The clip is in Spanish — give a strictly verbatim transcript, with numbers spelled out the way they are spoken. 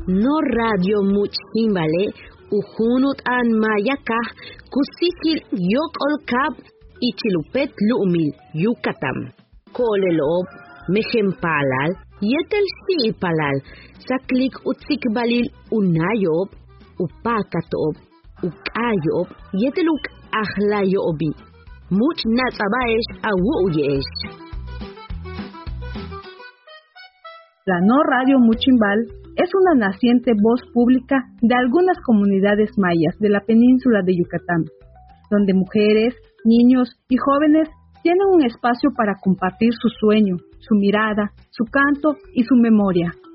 no radio muchimbale ujunut an mayaka kusikil yok olkab ichilupet lumil Yucatán. Kolelob mejempalal yetel si palal saklik utsikbalil unayob upakatob ukayob yeteluk ahlayobi much natsabaesh awuyesh. La no radio Muchimbal es una naciente voz pública de algunas comunidades mayas de la península de Yucatán, donde mujeres, niños y jóvenes tienen un espacio para compartir su sueño, su mirada, su canto y su memoria.